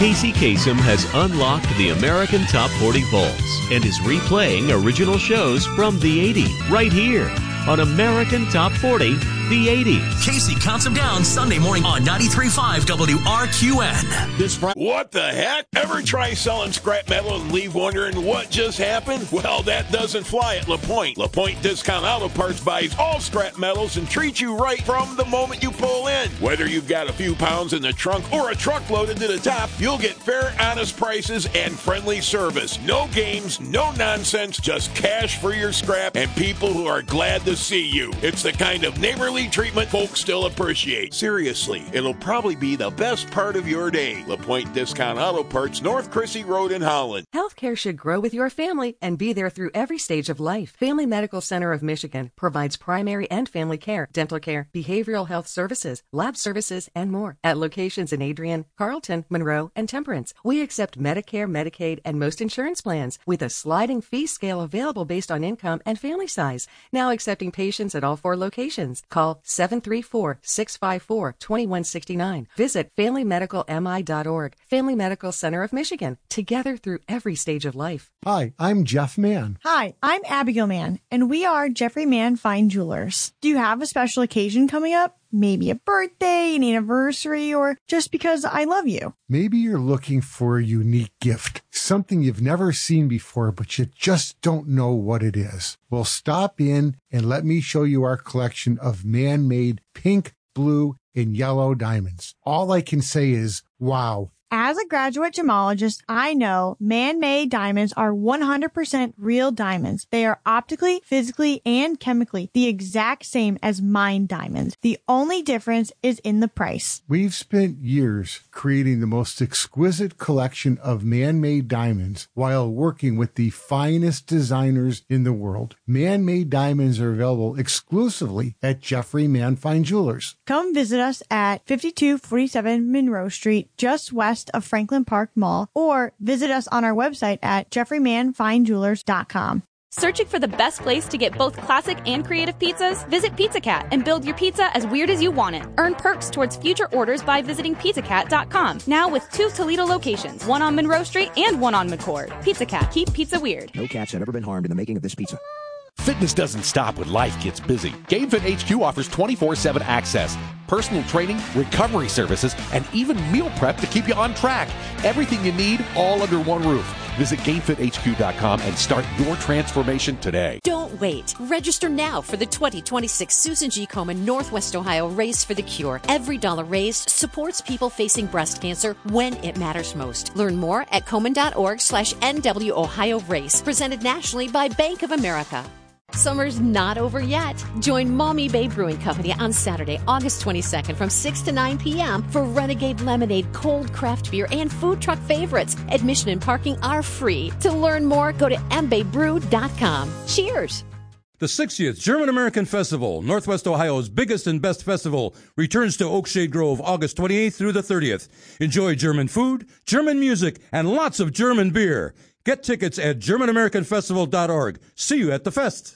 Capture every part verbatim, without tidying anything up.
Casey Kasem has unlocked the American Top forty Vaults and is replaying original shows from the eighties right here on American Top forty, the eighties. Casey counts them down Sunday morning on ninety-three point five W R Q N. This fr- what the heck? Ever try selling scrap metal and leave wondering what just happened? Well, that doesn't fly at LaPointe. LaPointe Discount Auto Parts buys all scrap metals and treats you right from the moment you pull in. Whether you've got a few pounds in the trunk or a truck loaded to the top, you'll get fair, honest prices and friendly service. No games, no nonsense, just cash for your scrap and people who are glad to see you. It's the kind of neighborly treatment folks still appreciate. Seriously, it'll probably be the best part of your day. LaPointe Discount Auto Parts, North Crissy Road in Holland. Healthcare should grow with your family and be there through every stage of life. Family Medical Center of Michigan provides primary and family care, dental care, behavioral health services, lab services, and more at locations in Adrian, Carlton, Monroe, and Temperance. We accept Medicare, Medicaid, and most insurance plans with a sliding fee scale available based on income and family size. Now accepting patients at all four locations. Call seven three four, six five four, two one six nine. Visit family medical m i dot org. Family Medical Center of Michigan. Together through every stage of life. Hi, I'm Jeff Mann. Hi, I'm Abigail Mann, and we are Jeffrey Mann Fine Jewelers. Do you have a special occasion coming up? Maybe a birthday, an anniversary, or just because I love you. Maybe you're looking for a unique gift, something you've never seen before, but you just don't know what it is. Well, stop in and let me show you our collection of man-made pink, blue, and yellow diamonds. All I can say is, wow. As a graduate gemologist, I know man-made diamonds are one hundred percent real diamonds. They are optically, physically, and chemically the exact same as mined diamonds. The only difference is in the price. We've spent years creating the most exquisite collection of man-made diamonds while working with the finest designers in the world. Man-made diamonds are available exclusively at Jeffrey Mann Fine Jewelers. Come visit us at fifty-two forty-seven Monroe Street, just west of Franklin Park Mall, or visit us on our website at jeffrey mann fine jewelers dot com. Searching for the best place to get both classic and creative pizzas? Visit Pizza Cat and build your pizza as weird as you want it. Earn perks towards future orders by visiting pizza cat dot com. Now with two Toledo locations, one on Monroe Street and one on McCord. Pizza Cat, keep pizza weird. No cats have ever been harmed in the making of this pizza. Fitness doesn't stop when life gets busy. GameFit H Q offers twenty-four seven access, personal training, recovery services, and even meal prep to keep you on track. Everything you need, all under one roof. Visit game fit h q dot com and start your transformation today. Don't wait. Register now for the twenty twenty-six Susan G. Komen Northwest Ohio Race for the Cure. Every dollar raised supports people facing breast cancer when it matters most. Learn more at komen dot org slash N W Ohio Race. Presented nationally by Bank of America. Summer's not over yet. Join Maumee Bay Brewing Company on Saturday, August twenty-second from six to nine p.m. for Renegade Lemonade, cold craft beer, and food truck favorites. Admission and parking are free. To learn more, go to m bay brew dot com. Cheers! The sixtieth German-American Festival, Northwest Ohio's biggest and best festival, returns to Oakshade Grove August twenty-eighth through the thirtieth. Enjoy German food, German music, and lots of German beer. Get tickets at german american festival dot org. See you at the fest.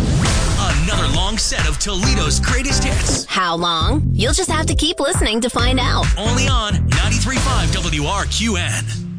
Another long set of Toledo's greatest hits. How long? You'll just have to keep listening to find out. Only on ninety-three point five W R Q N.